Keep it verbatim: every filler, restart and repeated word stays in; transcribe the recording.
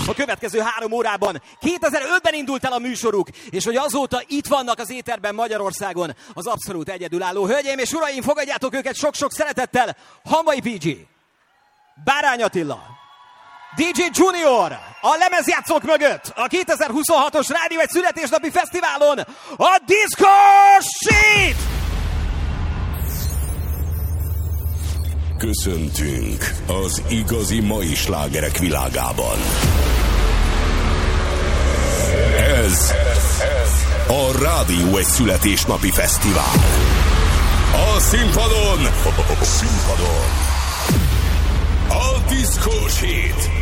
a következő három órában. kétezer-ötben indult el a műsoruk, és hogy azóta itt vannak az éterben Magyarországon, az abszolút egyedülálló. Hölgyeim és uraim, fogadjátok őket sok-sok szeretettel. Hamvai pé gé, Bárány Attila, dé dzsé Junior, a lemezjátszók mögött, a kétezer-huszonhatos Rádió egy születésnapi fesztiválon, a Disco Shit! Köszöntünk az igazi mai slágerek világában. Ez a Rádió egy születésnapi fesztivál. A színpadon, a színpadon, a Disco Shit.